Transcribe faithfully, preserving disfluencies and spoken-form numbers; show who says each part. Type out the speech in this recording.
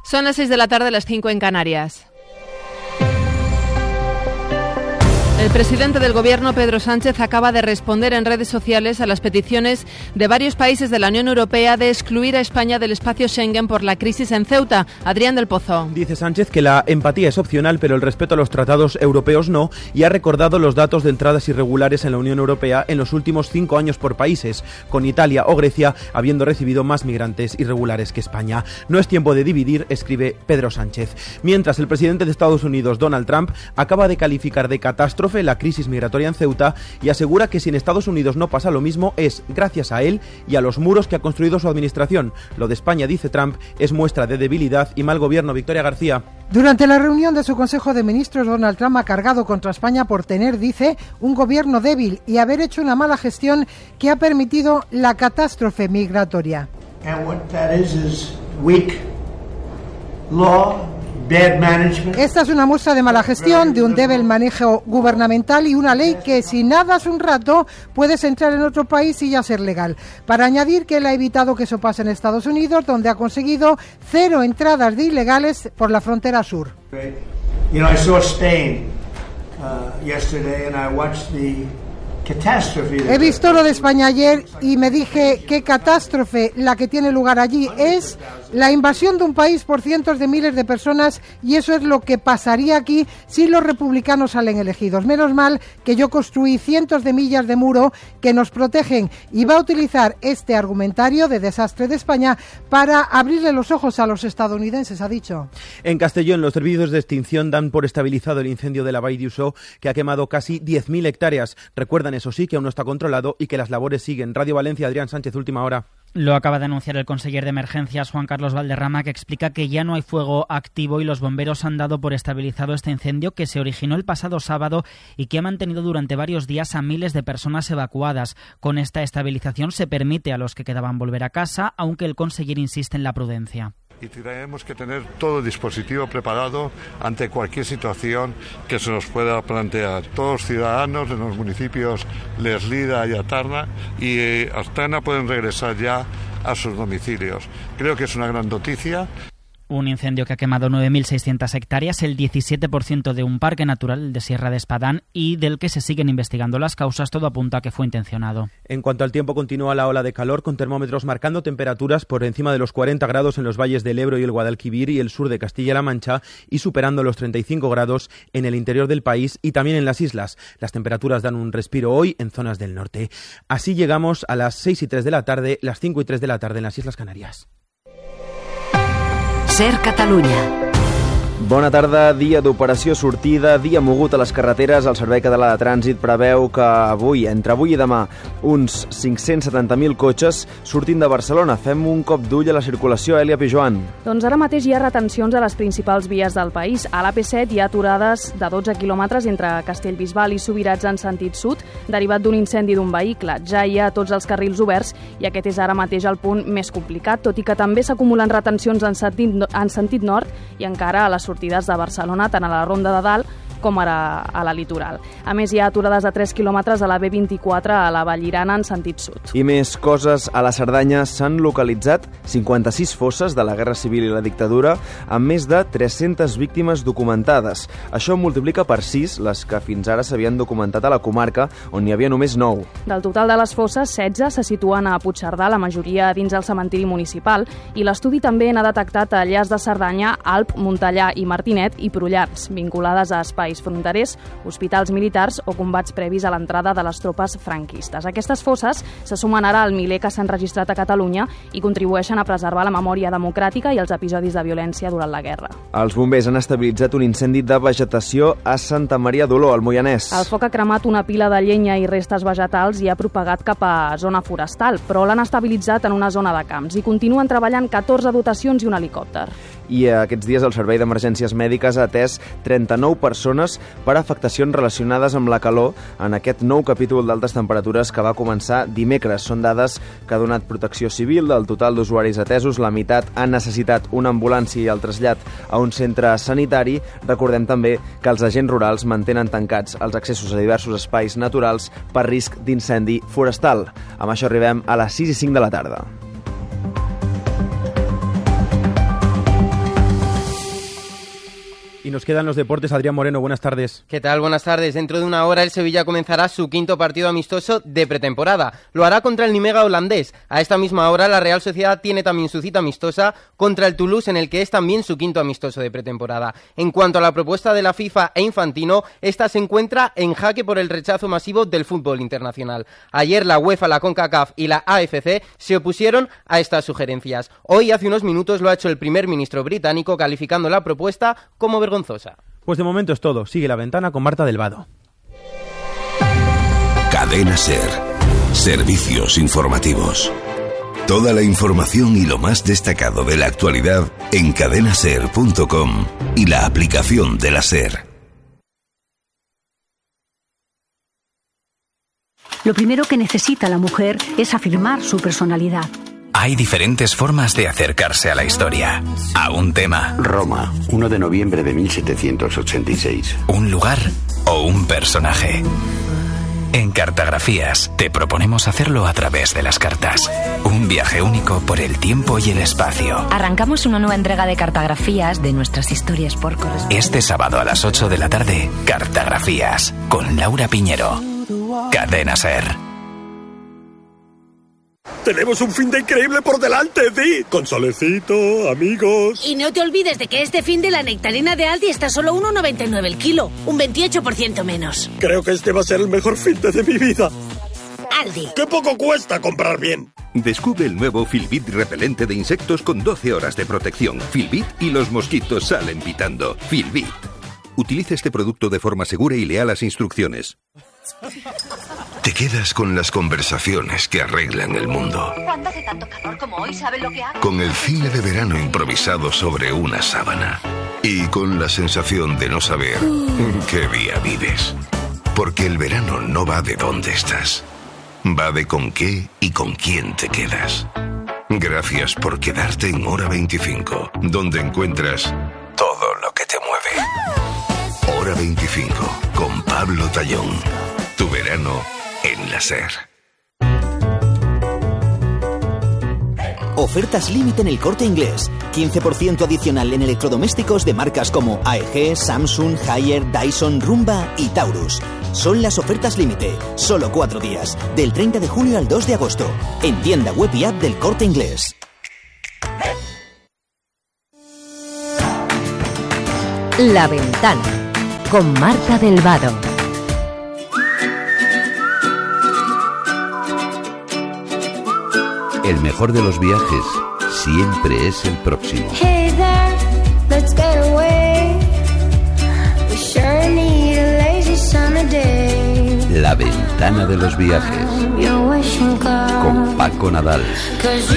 Speaker 1: Son las seis de la tarde, las cinco en Canarias. El presidente del Gobierno, Pedro Sánchez, acaba de responder en redes sociales a las peticiones de varios países de la Unión Europea de excluir a España del espacio Schengen por la crisis en Ceuta. Adrián del Pozo.
Speaker 2: Dice Sánchez que la empatía es opcional, pero el respeto a los tratados europeos no, y ha recordado los datos de entradas irregulares en la Unión Europea en los últimos cinco años por países, con Italia o Grecia habiendo recibido más migrantes irregulares que España. No es tiempo de dividir, escribe Pedro Sánchez. Mientras, el presidente de Estados Unidos, Donald Trump, acaba de calificar de catástrofe la crisis migratoria en Ceuta y asegura que si en Estados Unidos no pasa lo mismo es gracias a él y a los muros que ha construido su administración. Lo de España, dice Trump, es muestra de debilidad y mal gobierno. Victoria García.
Speaker 3: Durante la reunión de su Consejo de Ministros, Donald Trump ha cargado contra España por tener, dice, un gobierno débil y haber hecho una mala gestión que ha permitido la catástrofe migratoria.
Speaker 4: And what that is is weak law.
Speaker 3: Esta es una muestra de mala gestión, de un débil manejo gubernamental y una ley que si nadas un rato puedes entrar en otro país y ya ser legal. Para añadir que él ha evitado que eso pase en Estados Unidos, donde ha conseguido cero entradas de ilegales por la frontera sur.
Speaker 4: You know, I saw Spain uh, yesterday and I watched the
Speaker 3: He visto lo de España ayer y me dije qué catástrofe la que tiene lugar allí. Es la invasión de un país por cientos de miles de personas y eso es lo que pasaría aquí si los republicanos salen elegidos. Menos mal que yo construí cientos de millas de muro que nos protegen y va a utilizar este argumentario de desastre de España para abrirle los ojos a los estadounidenses, ha dicho.
Speaker 2: En Castellón, los servicios de extinción dan por estabilizado el incendio de la Vall d'Uixó, que ha quemado casi diez mil hectáreas. Recuerdan, eso sí, que aún no está controlado y que las labores siguen. Radio Valencia, Adrián Sánchez, última hora.
Speaker 5: Lo acaba de anunciar el conseller de Emergencias, Juan Carlos Valderrama, que explica que ya no hay fuego activo y los bomberos han dado por estabilizado este incendio que se originó el pasado sábado y que ha mantenido durante varios días a miles de personas evacuadas. Con esta estabilización se permite a los que quedaban volver a casa, aunque el conseller insiste en la prudencia.
Speaker 6: Y tenemos que tener todo el dispositivo preparado ante cualquier situación que se nos pueda plantear. Todos los ciudadanos de los municipios Leslida y Atarna y eh, Astana pueden regresar ya a sus domicilios. Creo que es una gran noticia.
Speaker 5: Un incendio que ha quemado nueve mil seiscientas hectáreas, el diecisiete por ciento de un parque natural, el de Sierra de Espadán, y del que se siguen investigando las causas. Todo apunta a que fue intencionado.
Speaker 2: En cuanto al tiempo, continúa la ola de calor, con termómetros marcando temperaturas por encima de los cuarenta grados en los valles del Ebro y el Guadalquivir y el sur de Castilla-La Mancha, y superando los treinta y cinco grados en el interior del país y también en las islas. Las temperaturas dan un respiro hoy en zonas del norte. Así llegamos a las seis y tres de la tarde, las cinco y tres de la tarde en las Islas Canarias.
Speaker 7: Ser Catalunya.
Speaker 8: Bona tarda, dia d'operació sortida, dia mogut a les carreteres. El Servei Català de Trànsit preveu que avui, entre avui i demà, uns cinc-cents setanta mil cotxes sortint de Barcelona. Fem un cop d'ull a la circulació, Èlia Pijoan.
Speaker 9: Doncs ara mateix hi ha retencions a les principals vies del país. A l'A P set hi ha aturades de dotze quilòmetres entre Castellbisbal i Subirats en sentit sud, derivat d'un incendi d'un vehicle. Ja hi ha tots els carrils oberts i aquest és ara mateix el punt més complicat, tot i que també s'acumulen retencions en sentit, en sentit nord i encara a les sortides de Barcelona, tant a la Ronda de Dalt com ara a la Litoral. A més, hi ha aturades de tres quilòmetres a la B vint-i-quatre a la Vallirana en sentit sud.
Speaker 8: I més coses. A la Cerdanya s'han localitzat cinquanta-sis fosses de la Guerra Civil i la Dictadura amb més de tres-centes víctimes documentades. Això multiplica per sis les que fins ara s'havien documentat a la comarca, on n'hi havia només nou.
Speaker 9: Del total de les fosses, setze se situen a Puigcerdà, la majoria dins el cementiri municipal, i l'estudi també n'ha detectat a Llars de Cerdanya, Alp, Montellà i Martinet i Prullars, vinculades a espais fronterers, hospitals militars o combats previs a l'entrada de les tropes franquistes. Aquestes fosses se sumen ara al miler que s'han registrat a Catalunya i contribueixen a preservar la memòria democràtica i els episodis de violència durant la guerra.
Speaker 8: Els bombers han estabilitzat un incendi de vegetació a Santa Maria d'Oló, al Moianès.
Speaker 9: El foc ha cremat una pila de llenya i restes vegetals i ha propagat cap a zona forestal, però l'han estabilitzat en una zona de camps i continuen treballant catorze dotacions i un helicòpter.
Speaker 8: I aquests dies el Servei d'Emergències Mèdiques ha atès trenta-nou persones per afectacions relacionades amb la calor en aquest nou capítol d'altes temperatures que va començar dimecres. Són dades que ha donat Protecció Civil. Del total d'usuaris atesos, la meitat han necessitat una ambulància i el trasllat a un centre sanitari. Recordem també que els agents rurals mantenen tancats els accessos a diversos espais naturals per risc d'incendi forestal. Amb això arribem a les sis i cinc de la tarda.
Speaker 2: Y nos quedan los deportes. Adrián Moreno, buenas tardes.
Speaker 7: ¿Qué tal? Buenas tardes. Dentro de una hora el Sevilla comenzará su quinto partido amistoso de pretemporada. Lo hará contra el Nimega holandés. A esta misma hora la Real Sociedad tiene también su cita amistosa contra el Toulouse, en el que es también su quinto amistoso de pretemporada. En cuanto a la propuesta de la FIFA e Infantino, esta se encuentra en jaque por el rechazo masivo del fútbol internacional. Ayer la UEFA, la CONCACAF y la A F C se opusieron a estas sugerencias. Hoy, hace unos minutos, lo ha hecho el primer ministro británico, calificando la propuesta como vergonzosa.
Speaker 2: Pues de momento es todo. Sigue La Ventana con Marta del Vado.
Speaker 10: Cadena SER. Servicios informativos. Toda la información y lo más destacado de la actualidad en cadena ser punto com y la aplicación de la SER.
Speaker 11: Lo primero que necesita la mujer es afirmar su personalidad.
Speaker 12: Hay diferentes formas de acercarse a la historia, a un tema.
Speaker 13: Roma, uno de noviembre de mil setecientos ochenta y seis.
Speaker 12: Un lugar o un personaje. En Cartografías te proponemos hacerlo a través de las cartas. Un viaje único por el tiempo y el espacio.
Speaker 14: Arrancamos una nueva entrega de Cartografías de nuestras historias por correspondencia.
Speaker 12: Este sábado a las ocho de la tarde, Cartografías, con Laura Piñero. Cadena SER.
Speaker 15: Tenemos un fin de increíble por delante, Di. Con solecito, amigos.
Speaker 16: Y no te olvides de que este fin de la nectarina de Aldi está solo uno noventa y nueve el kilo, un veintiocho por ciento menos.
Speaker 15: Creo que este va a ser el mejor fin de mi vida.
Speaker 16: Aldi.
Speaker 15: ¡Qué poco cuesta comprar bien!
Speaker 17: Descubre el nuevo Filbit repelente de insectos con doce horas de protección. Filbit y los mosquitos salen pitando. Filbit. Utilice este producto de forma segura y lea las instrucciones.
Speaker 10: Te quedas con las conversaciones que arreglan el mundo.
Speaker 18: Cuando hace tanto calor como hoy, ¿saben lo que hago?
Speaker 10: Con el cine de verano improvisado sobre una sábana. Y con la sensación de no saber en qué día vives. Porque el verano no va de dónde estás. Va de con qué y con quién te quedas. Gracias por quedarte en Hora veinticinco, donde encuentras todo lo que te mueve. Hora veinticinco, con Pablo Tallón. Tu verano en la SER.
Speaker 19: Ofertas límite en El Corte Inglés. quince por ciento adicional en electrodomésticos de marcas como A E G, Samsung, Haier, Dyson, Rumba y Taurus. Son las ofertas límite. Solo cuatro días. Del treinta de junio al dos de agosto. En tienda web y app del Corte Inglés.
Speaker 20: La Ventana. Con Marta del Vado.
Speaker 13: El mejor de los viajes siempre es el próximo.
Speaker 21: Hey there, let's get away. We sure need a lazy sunny day.
Speaker 13: La Ventana de los viajes. Con Paco Nadal.